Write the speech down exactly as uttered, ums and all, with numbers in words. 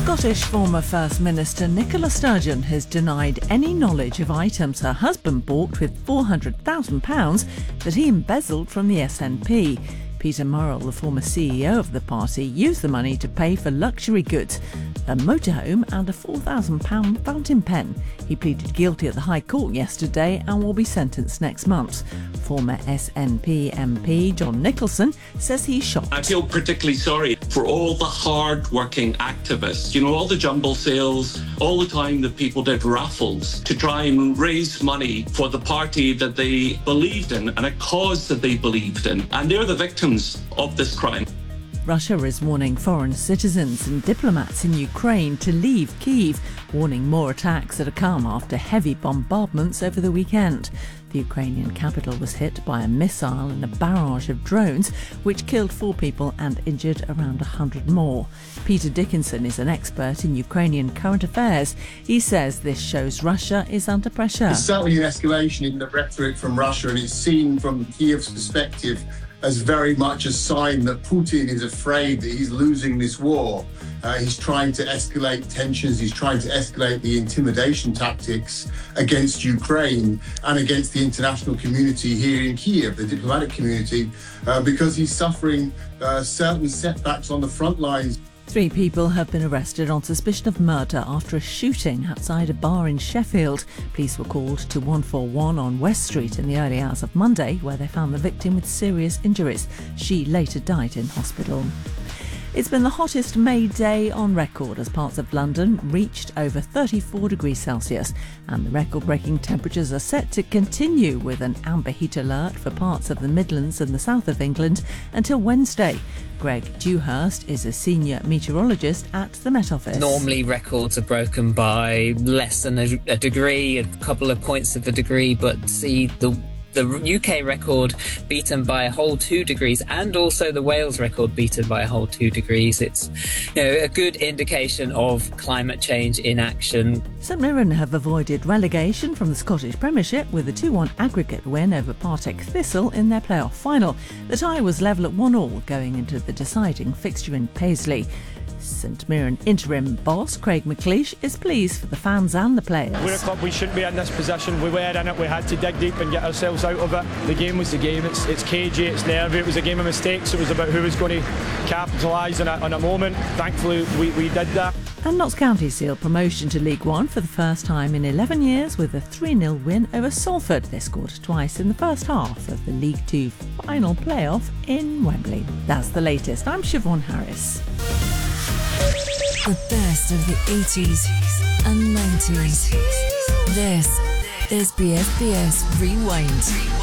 Scottish former First Minister Nicola Sturgeon has denied any knowledge of items her husband bought with four hundred thousand pounds that he embezzled from the S N P. Peter Murrell, the former C E O of the party, used the money to pay for luxury goods, a motorhome and a four thousand pounds fountain pen. He pleaded guilty at the High Court yesterday and will be sentenced next month. Former S N P M P John Nicholson says he's shocked. I feel particularly sorry for all the hard-working activists, you know, all the jumble sales, all the time that people did raffles to try and raise money for the party that they believed in and a cause that they believed in. And they're the victims of this crime. Russia is warning foreign citizens and diplomats in Ukraine to leave Kyiv, warning more attacks that have come after heavy bombardments over the weekend. The Ukrainian capital was hit by a missile and a barrage of drones, which killed four people and injured around one hundred more. Peter Dickinson is an expert in Ukrainian current affairs. He says this shows Russia is under pressure. There's certainly an escalation in the rhetoric from Russia, and it's seen from Kyiv's perspective as very much a sign that Putin is afraid that he's losing this war. Uh, he's trying to escalate tensions, he's trying to escalate the intimidation tactics against Ukraine and against the international community here in Kyiv, the diplomatic community, uh, because he's suffering uh, certain setbacks on the front lines. Three people have been arrested on suspicion of murder after a shooting outside a bar in Sheffield. Police were called to one four one on West Street in the early hours of Monday, where they found the victim with serious injuries. She later died in hospital. It's been the hottest May day on record as parts of London reached over thirty-four degrees Celsius, and the record-breaking temperatures are set to continue with an amber heat alert for parts of the Midlands and the south of England until Wednesday. Greg Dewhurst is a senior meteorologist at the Met Office. Normally records are broken by less than a, a degree, a couple of points of a degree, but see the The U K record beaten by a whole two degrees and also the Wales record beaten by a whole two degrees. It's, you know, a good indication of climate change in action. St Mirren have avoided relegation from the Scottish Premiership with a two one aggregate win over Partick Thistle in their playoff final. The tie was level at one all going into the deciding fixture in Paisley. St Mirren interim boss Craig McLeish is pleased for the fans and the players. We're a club, we shouldn't be in this position. We were in it, we had to dig deep and get ourselves out of it. The game was the game, it's, it's cagey, it's nervy, it was a game of mistakes. It was about who was going to capitalise on a, on a moment. Thankfully we, we did that. And Notts County sealed promotion to League One for the first time in eleven years with a three nil win over Salford. They scored twice in the first half of the League Two final playoff in Wembley. That's the latest. I'm Siobhan Harris. The best of the eighties and nineties. This is B S B S Rewind.